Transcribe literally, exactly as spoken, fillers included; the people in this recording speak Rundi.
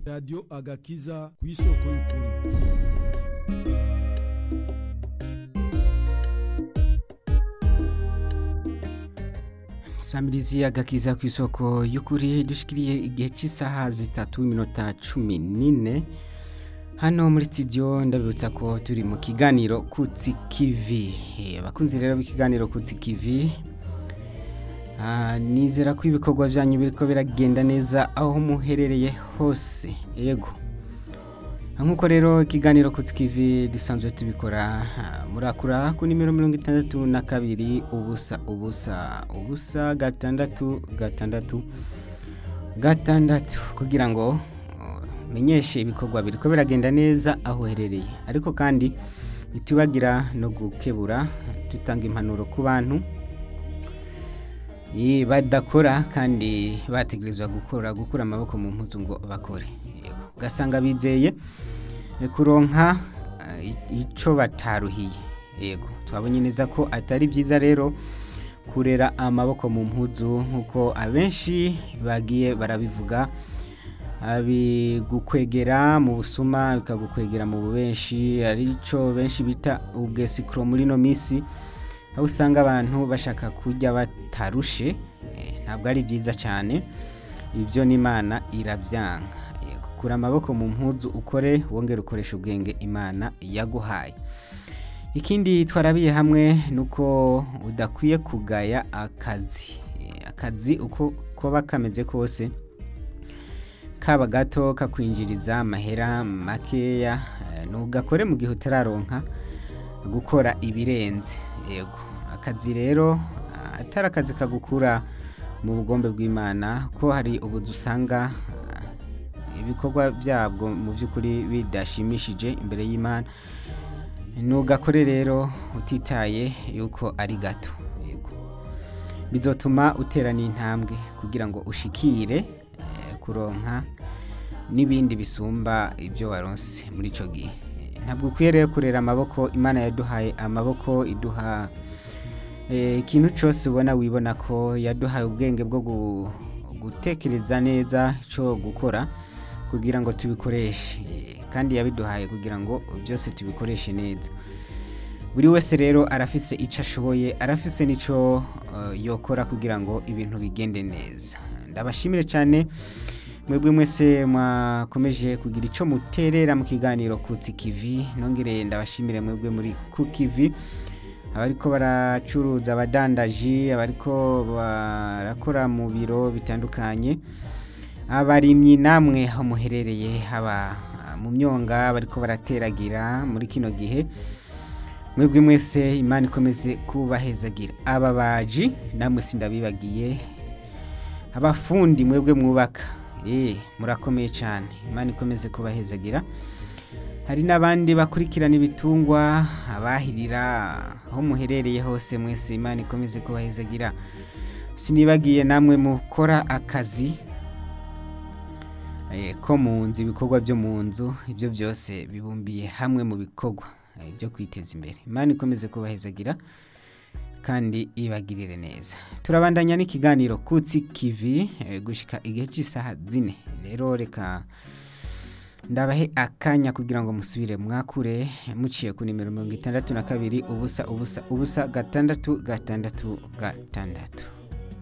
Radio Agakiza ku isoko y'ukuri. Samirizi Agakiza ku isoko y'ukuri dushikiriye igihe cy'isaha zitatu iminota cumi n'ine. Hano muri studio ndabibutsa ko turi mu kiganiro Kutsi Kivi. Abakunzi rero b'ikiganiro Kutsi Kivi, Ah, nizera ko ibikorwa byanyu biriko biragenda neza aho muherereye hose. Yego. Nkuko rero ikiganiro Kutsi Kivi dusanzwe tubikora murakura ku nimero mirongo itandatu na kabiri ubusa ubusa ubusa gatandatu gatandatu gatandatu kugira ngo uh, menyeshe ibikorwa biriko biragenda neza aho uherereye. Ariko kandi itubagira no gukebura tutanga impanuro ku bantu Yi badakora kandi bategerezwa gukora gukura amaboko mu mpuzu ngo bakore. Yego. Gasanga bizeye e, kuronka uh, ico bataruhiye. Yego. Twabonye neza ko atari byiza rero kurera amaboko mu mpuzu nkuko abenshi bagiye barabivuga, abi gukwegera mu busuma bikagukwegera mu bubenshi, arico benshi bita ubwesikro muri no misi. Aho usanga abantu bashaka kujya batarushe, ntabwo ari byiza cyane. Ibyo n'Imana irabyanga. Kura amaboko mu mpuzu ukore wongera ukoresha ubwenge Imana yaguhaye. Ikindi twarabiye hamwe nuko udakwiye kugaya akazi. Akazi uko koba kameze kose, kaba gato kakwinjiriza amahera makeya, ntugakore mu gihe utararonka gukora ibirenze. Yego. Akazi rero atari akazi kagukura mu bugombe bw'Imana, ko hari ubuzu usanga ibikorwa byabwo mu by'ukuri bidashimishije imbere y'Imana. Ntugakore rero utitaye yuko ari gato. Yego. Bizotuma utera n'intambwe kugira ngo ushikire eh, kuronka n'ibindi bisumba ibyo waronse muri ico gihe. Ntabwo ukwiye rero kurera amaboko. Imana yaduhaye amaboko, iduha eh, ikintu cyose ubona wibona ko yaduhaye ubwenge bwo gu, gutekereza neza cyo gukora kugira ngo tubikoreshe, eh, kandi yabiduhaye kugira ngo byose tubikoreshe neza. Buri wese rero arafise ico ashoboye, arafise nico uh, yokora kugira ngo ibintu bigende neza. Ndabashimire cyane mwebwe mwese mwakomeje kugira ico muterera mu kiganiro Kutsi Kivi. Nongere ndabashimire mwebwe muri Kukivi, abariko baracuruza, abadandaji, abariko barakora mu biro bitandukanye, abarimyi namwe aho muherereye, haba mu myonga bariko barateragira muri kino gihe. Mwebwe mwese Imana ikomeze kubahezagira. Ababaji namwe sindabibagiye, abafundi mwebwe mwubaka, Eh, murakomeye cyane. Imana ikomeze kubahezagira. Hari nabandi bakurikirana ibitungwa, abahirira aho muherereye hose mwese Imana ikomeze kubahezagira. Sinibagiye namwe mukora akazi eh, ko mu nzu, ibikorwa byo mu nzu, ibyo byose bibumbiye hamwe mu bikorwa eh, byo kwiteza imbere. Imana ikomeze kubahezagira kandi ibagirire neza. Turabandanya n'ikiganiro Kutsi Kivi eh, gushika igihe cy'isaha zine. Rero reka ndabahe akanya kugira ngo musubire mwakure muciye ku nimero mirongo itandatu na kabiri ubusa ubusa ubusa gatandatu gatandatu gatandatu.